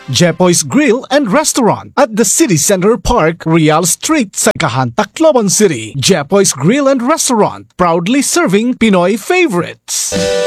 Jepoy's Grill and Restaurant at the City Center Park, Real Street sa Ikahan, Tacloban City. Jepoy's Grill and Restaurant, proudly serving Pinoy favorites.